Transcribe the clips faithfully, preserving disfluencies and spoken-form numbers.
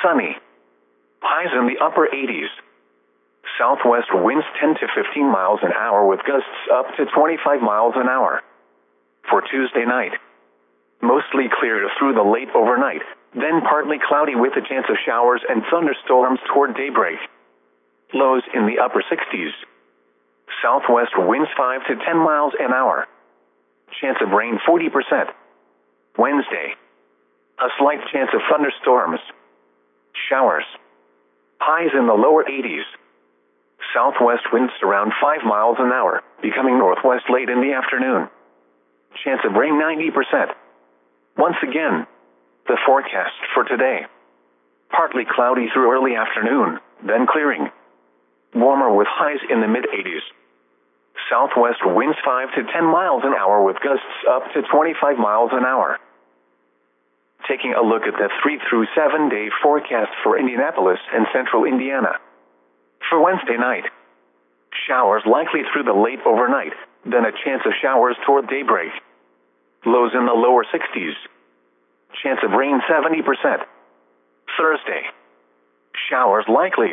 sunny. Highs in the upper eighties. Southwest winds ten to fifteen miles an hour with gusts up to twenty-five miles an hour. For Tuesday night, mostly clear through the late overnight, then partly cloudy with a chance of showers and thunderstorms toward daybreak. Lows in the upper sixties. Southwest winds five to ten miles an hour. Chance of rain forty percent. Wednesday, a slight chance of thunderstorms. Showers. Highs in the lower eighties. Southwest winds around five miles an hour, becoming northwest late in the afternoon. Chance of rain ninety percent. Once again, the forecast for today. Partly cloudy through early afternoon, then clearing. Warmer with highs in the mid-eighties. Southwest winds five to ten miles an hour with gusts up to twenty-five miles an hour. Taking a look at the three through seven day forecast for Indianapolis and central Indiana. For Wednesday night, showers likely through the late overnight, then a chance of showers toward daybreak. Lows in the lower sixties. Chance of rain seventy percent. Thursday, showers likely.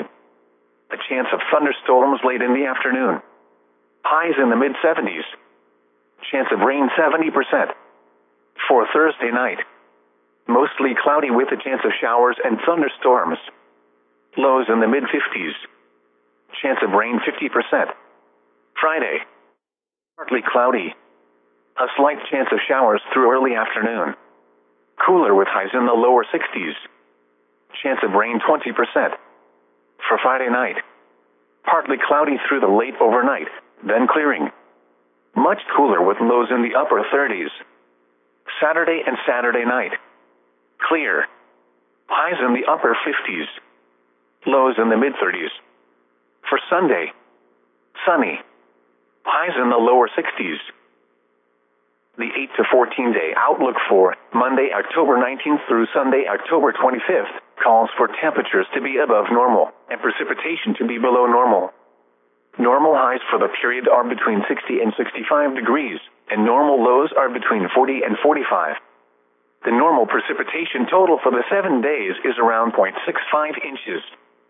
A chance of thunderstorms late in the afternoon. Highs in the mid-seventies. Chance of rain seventy percent. For Thursday night, mostly cloudy with a chance of showers and thunderstorms. Lows in the mid-fifties. Chance of rain fifty percent. Friday, partly cloudy. A slight chance of showers through early afternoon. Cooler with highs in the lower sixties. Chance of rain twenty percent. For Friday night, partly cloudy through the late overnight, then clearing. Much cooler with lows in the upper thirties. Saturday and Saturday night, clear. Highs in the upper fifties. Lows in the mid-thirties. For Sunday, sunny. Highs in the lower sixties. The eight to fourteen day outlook for Monday, October nineteenth through Sunday, October twenty-fifth, calls for temperatures to be above normal and precipitation to be below normal. Normal highs for the period are between sixty and sixty-five degrees, and normal lows are between forty and forty-five. The normal precipitation total for the seven days is around zero point six five inches.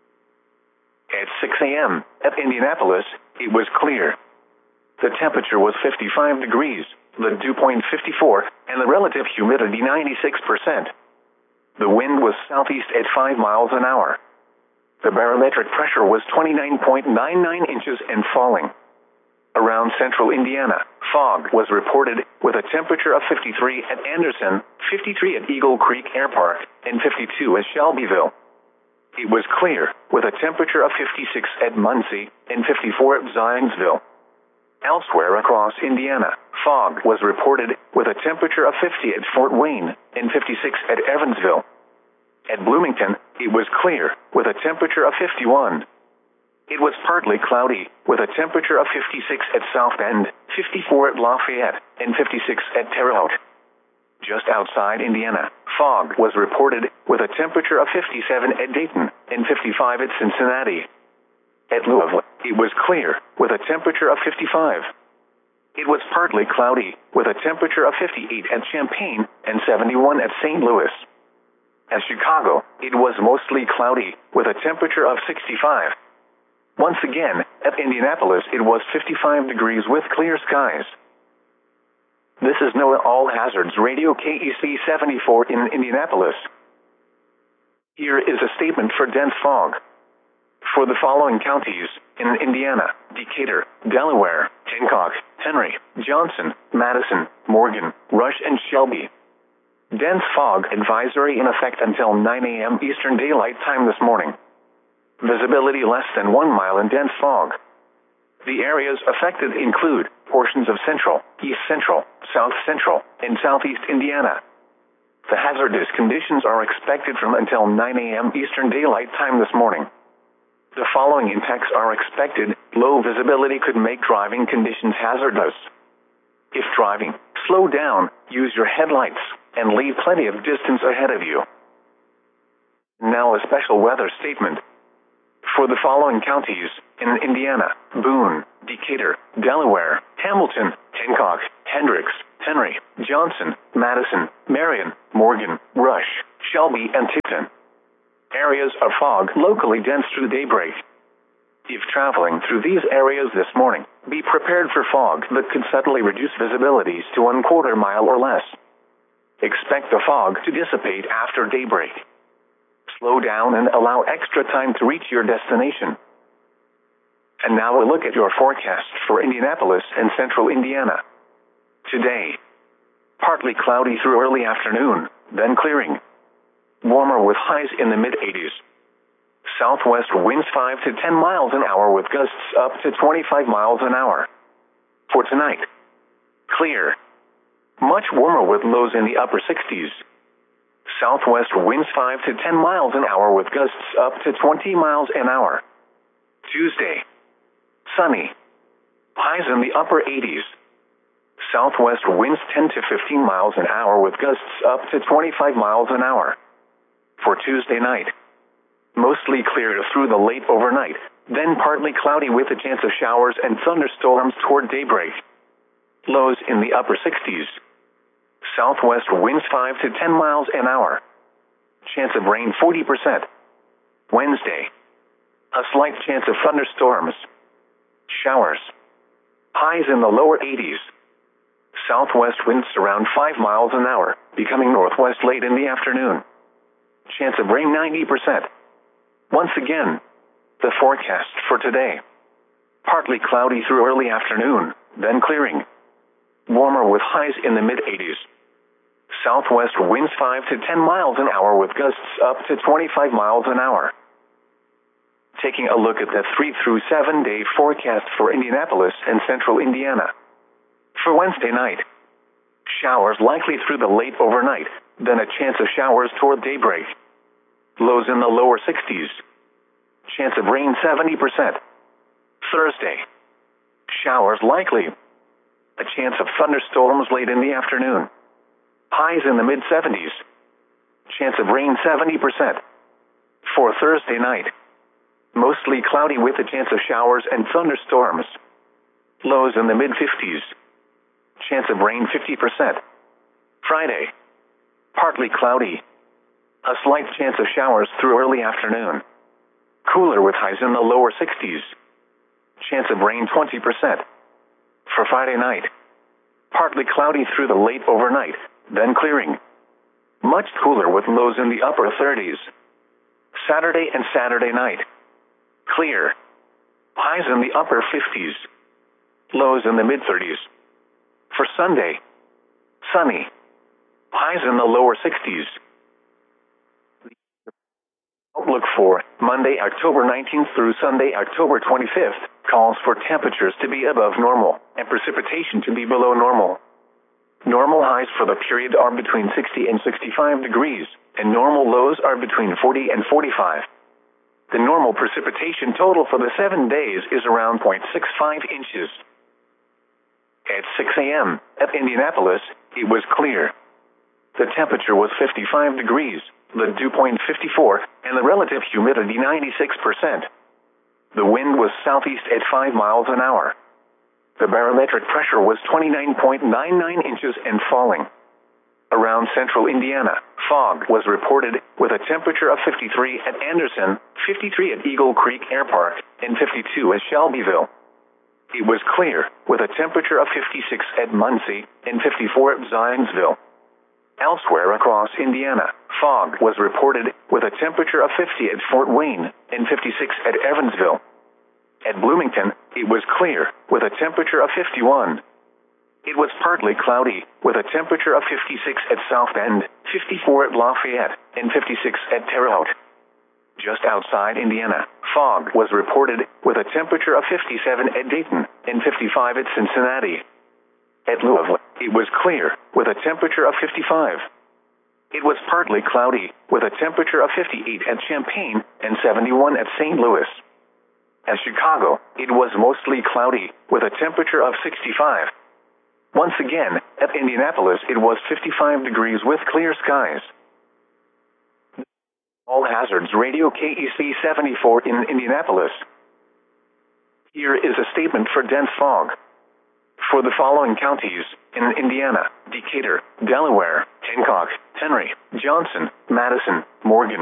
At six a m at Indianapolis, it was clear. The temperature was fifty-five degrees, the dew point fifty-four, and the relative humidity ninety-six percent. The wind was southeast at five miles an hour. The barometric pressure was twenty-nine point nine nine inches and falling. Around central Indiana, fog was reported with a temperature of fifty-three at Anderson, fifty-three at Eagle Creek Air Park, and fifty-two at Shelbyville. It was clear with a temperature of fifty-six at Muncie and fifty-four at Zionsville. Elsewhere across Indiana, fog was reported with a temperature of fifty at Fort Wayne and fifty-six at Evansville. At Bloomington, it was clear with a temperature of fifty-one. It was partly cloudy with a temperature of fifty-six at South Bend, fifty-four at Lafayette, and fifty-six at Terre Haute. Just outside Indiana, fog was reported with a temperature of fifty-seven at Dayton and fifty-five at Cincinnati. At Louisville, it was clear with a temperature of fifty-five. It was partly cloudy with a temperature of fifty-eight at Champaign and seventy-one at Saint Louis. At Chicago, it was mostly cloudy with a temperature of sixty-five. Once again, at Indianapolis, it was fifty-five degrees with clear skies. This is NOAA All Hazards Radio K E C seventy-four in Indianapolis. Here is a statement for dense fog. For the following counties in Indiana: Decatur, Delaware, Hancock, Henry, Johnson, Madison, Morgan, Rush, and Shelby. Dense fog advisory in effect until nine a m Eastern Daylight Time this morning. Visibility less than one mile in dense fog. The areas affected include portions of central, east central, south central, and southeast Indiana. The hazardous conditions are expected from until nine a m Eastern Daylight Time this morning. The following impacts are expected. Low visibility could make driving conditions hazardous. If driving, slow down, use your headlights, and leave plenty of distance ahead of you. Now a special weather statement. For the following counties in Indiana: Boone, Decatur, Delaware, Hamilton, Hancock, Hendricks, Henry, Johnson, Madison, Marion, Morgan, Rush, Shelby, and Tipton. Areas of fog locally dense through daybreak. If traveling through these areas this morning, be prepared for fog that could suddenly reduce visibilities to one quarter mile or less. Expect the fog to dissipate after daybreak. Slow down and allow extra time to reach your destination. And now a look at your forecast for Indianapolis and central Indiana. Today, partly cloudy through early afternoon, then clearing. Warmer with highs in the mid eighties. Southwest winds five to ten miles an hour with gusts up to twenty-five miles an hour. For tonight, clear. Much warmer with lows in the upper sixties. Southwest winds five to ten miles an hour with gusts up to twenty miles an hour. Tuesday, sunny. Highs in the upper eighties. Southwest winds ten to fifteen miles an hour with gusts up to twenty-five miles an hour. For Tuesday night, mostly clear through the late overnight, then partly cloudy with a chance of showers and thunderstorms toward daybreak. Lows in the upper sixties. Southwest winds five to ten miles an hour. Chance of rain forty percent. Wednesday, a slight chance of thunderstorms. Showers. Highs in the lower eighties. Southwest winds around five miles an hour, becoming northwest late in the afternoon. Chance of rain ninety percent. Once again, the forecast for today. Partly cloudy through early afternoon, then clearing. Warmer with highs in the mid eighties. Southwest winds five to ten miles an hour with gusts up to twenty-five miles an hour. Taking a look at the three through seven day forecast for Indianapolis and central Indiana. For Wednesday night, showers likely through the late overnight, then a chance of showers toward daybreak. Lows in the lower sixties. Chance of rain seventy percent. Thursday, showers likely. A chance of thunderstorms late in the afternoon. Highs in the mid seventies. Chance of rain seventy percent. For Thursday night, mostly cloudy with a chance of showers and thunderstorms. Lows in the mid fifties. Chance of rain fifty percent. Friday, partly cloudy. A slight chance of showers through early afternoon. Cooler with highs in the lower sixties. Chance of rain twenty percent. For Friday night, partly cloudy through the late overnight, then clearing. Much cooler with lows in the upper thirties. Saturday and Saturday night, clear. Highs in the upper fifties. Lows in the mid thirties. For Sunday, sunny. Highs in the lower sixties. Outlook for Monday, October nineteenth through Sunday, October twenty-fifth, calls for temperatures to be above normal and precipitation to be below normal. Normal highs for the period are between sixty and sixty-five degrees, and normal lows are between forty and forty-five. The normal precipitation total for the seven days is around zero point six five inches. At six a.m. at Indianapolis, it was clear. The temperature was fifty-five degrees, the dew point fifty-four, and the relative humidity ninety-six percent. The wind was southeast at five miles an hour. The barometric pressure was twenty-nine point nine nine inches and falling. Around central Indiana, fog was reported with a temperature of fifty-three at Anderson, fifty-three at Eagle Creek Air Park, and fifty-two at Shelbyville. It was clear with a temperature of fifty-six at Muncie and fifty-four at Zionsville. Elsewhere across Indiana, fog was reported with a temperature of fifty at Fort Wayne and fifty-six at Evansville. At Bloomington, it was clear with a temperature of fifty-one. It was partly cloudy with a temperature of fifty-six at South Bend, fifty-four at Lafayette, and fifty-six at Terre Haute. Just outside Indiana, fog was reported with a temperature of fifty-seven at Dayton and fifty-five at Cincinnati. At Louisville, it was clear with a temperature of fifty-five. It was partly cloudy with a temperature of fifty-eight at Champaign and seventy-one at Saint Louis. At Chicago, it was mostly cloudy with a temperature of sixty-five. Once again, at Indianapolis, it was fifty-five degrees with clear skies. All Hazards Radio K E C seventy-four in Indianapolis. Here is a statement for dense fog. For the following counties in Indiana: Decatur, Delaware, Hancock, Henry, Johnson, Madison, Morgan,